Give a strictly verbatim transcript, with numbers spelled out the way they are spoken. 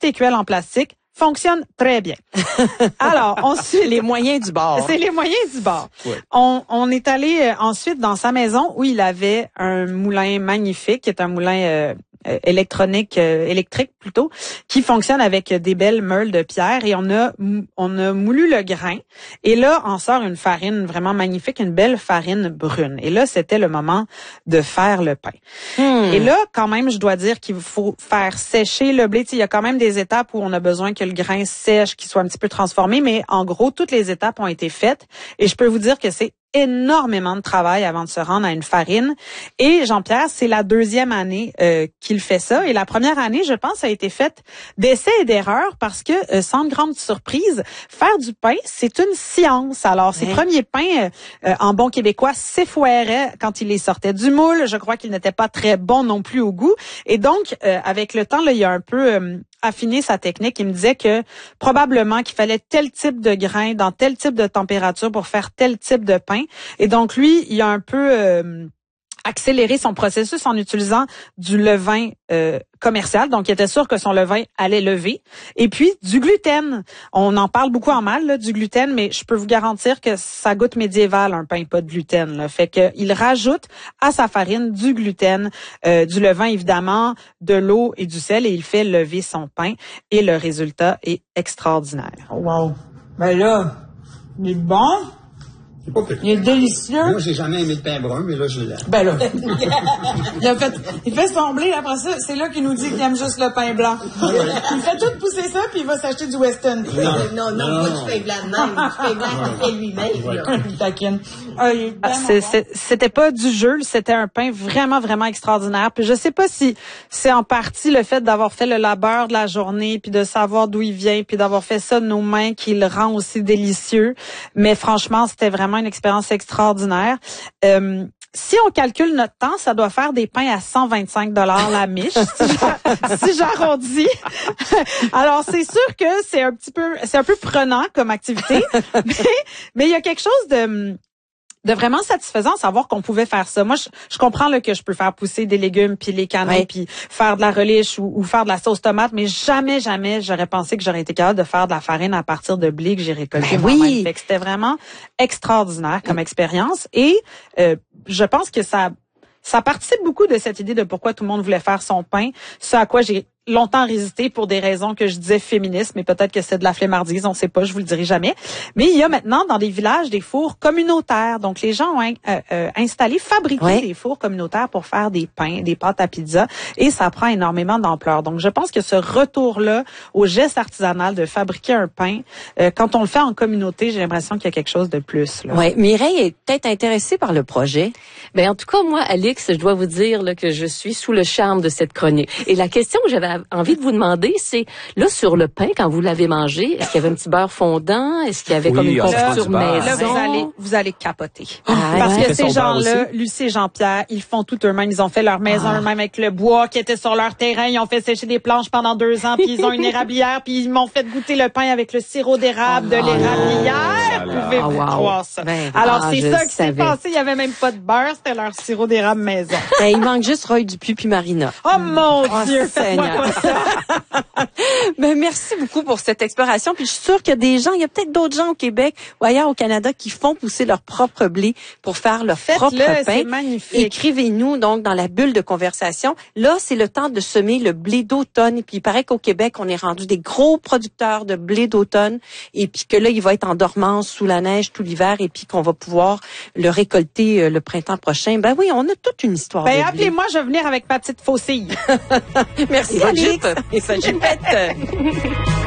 petite écuelle en plastique. Fonctionne très bien. Alors, on suit les moyens du bord. C'est les moyens du bord. Ouais. On, on est allé euh, ensuite dans sa maison où il avait un moulin magnifique, qui est un moulin euh, électronique, euh, électrique plutôt, qui fonctionne avec des belles meules de pierre et on a on a moulu le grain et là en sort une farine vraiment magnifique, une belle farine brune. Et là c'était le moment de faire le pain. Hmm. Et là quand même je dois dire qu'il faut faire sécher le blé. Il y a quand même des étapes où on a besoin que le grain sèche, qu'il soit un petit peu transformé, mais en gros toutes les étapes ont été faites et je peux vous dire que c'est énormément de travail avant de se rendre à une farine. Et Jean-Pierre, c'est la deuxième année euh, qu'il fait ça. Et la première année, je pense, a été faite d'essais et d'erreurs parce que, euh, sans grande surprise, faire du pain, c'est une science. Alors, ses ouais. premiers pains, euh, en bon québécois, s'effoiraient quand il les sortait du moule. Je crois qu'ils n'étaient pas très bons non plus au goût. Et donc, euh, avec le temps, là, il a un peu euh, affiné sa technique. Il me disait que probablement qu'il fallait tel type de grain dans tel type de température pour faire tel type de pain. Et donc, lui, il a un peu euh, accéléré son processus en utilisant du levain euh, commercial. Donc, il était sûr que son levain allait lever. Et puis, du gluten. On en parle beaucoup en mal, là, du gluten, mais je peux vous garantir que ça goûte médiéval, un pain pas de gluten. Là. Fait que il rajoute à sa farine du gluten, euh, du levain, évidemment, de l'eau et du sel, et il fait lever son pain. Et le résultat est extraordinaire. Wow. Ben là, il est bon. C'est pas pire. Il est délicieux. Moi, j'ai jamais aimé le pain brun, mais là, je l'aime. Ben là. il, a fait, il fait son blé, après ça, c'est là qu'il nous dit qu'il aime juste le pain blanc. Il fait tout pousser ça, puis il va s'acheter du Weston. Non, non, non, non, pas du pain blanc de même. Du pain blanc qu'il fait lui-même. Là. Il taquine. Ah, il est Ah, c'est, c'est, c'était pas du jeu, c'était un pain vraiment, vraiment extraordinaire. Puis je sais pas si c'est en partie le fait d'avoir fait le labeur de la journée, puis de savoir d'où il vient, puis d'avoir fait ça de nos mains qui le rend aussi délicieux. Mais franchement, c'était vraiment une expérience extraordinaire. Euh, Si on calcule notre temps, ça doit faire des pains à cent vingt-cinq dollars la miche, si, si j'arrondis. Alors, c'est sûr que c'est un petit peu, c'est un peu prenant comme activité, mais, mais il y a quelque chose de, de vraiment satisfaisant à savoir qu'on pouvait faire ça. Moi, je, je comprends là, que je peux faire pousser des légumes, puis les canons, ouais. puis faire de la relish ou, ou faire de la sauce tomate, mais jamais, jamais j'aurais pensé que j'aurais été capable de faire de la farine à partir de blé que j'ai récolté ben moi-même. oui. Fait que c'était vraiment extraordinaire comme expérience. Et euh, je pense que ça, ça participe beaucoup de cette idée de pourquoi tout le monde voulait faire son pain, ce à quoi j'ai longtemps résisté pour des raisons que je disais féministes, mais peut-être que c'est de la flemmardise, on ne sait pas, je vous le dirai jamais. Mais il y a maintenant dans des villages des fours communautaires. Donc les gens ont euh, euh, installé, fabriqué ouais. des fours communautaires pour faire des pains, des pâtes à pizza, et ça prend énormément d'ampleur. Donc je pense que ce retour-là au geste artisanal de fabriquer un pain, euh, quand on le fait en communauté, j'ai l'impression qu'il y a quelque chose de plus. Oui, Mireille est peut-être intéressée par le projet. Ben en tout cas, moi, Alix, je dois vous dire là, que je suis sous le charme de cette chronique. Et la question que j'avais envie de vous demander, c'est, là, sur le pain, quand vous l'avez mangé, est-ce qu'il y avait un petit beurre fondant? Est-ce qu'il y avait Oui, comme une on se prend confiture du beurre. Là, maison? vous allez, vous allez capoter. Ah, Parce ouais. que Fait ces son beurre gens-là, aussi. Lucie et Jean-Pierre, ils font tout eux-mêmes. Ils ont fait leur maison Ah. eux-mêmes avec le bois qui était sur leur terrain. Ils ont fait sécher des planches pendant deux ans. Puis ils ont une érablière. Puis ils m'ont fait goûter le pain avec le sirop d'érable de l'érablière. là là. Pouvez-vous Ah, wow. croire ça? Ben, Alors, ah, c'est je ça qui s'est savais. passé. Il y avait même pas de beurre. C'était leur sirop d'érable maison. Ben, il manque juste Roy Dupuis puis Marina. Oh mon Oh, Dieu, faites-moi Seigneur. pas ça. Ben, merci beaucoup pour cette exploration. Puis je suis sûre qu'il y a des gens, il y a peut-être d'autres gens au Québec ou ailleurs au Canada qui font pousser leur propre blé pour faire leur propre Faites-le, pain. c'est magnifique. Écrivez-nous donc dans la bulle de conversation. Là, c'est le temps de semer le blé d'automne. Et puis il paraît qu'au Québec, on est rendu des gros producteurs de blé d'automne. Et puis que là, il va être en dormance sous la neige tout l'hiver. Et puis qu'on va pouvoir le récolter euh, le printemps prochain. Ben oui, on a toute une histoire. Ben, de blé. appelez-moi, je vais venir avec ma petite faucille. Merci, Et votre Alix. jupe. Et sa jupette.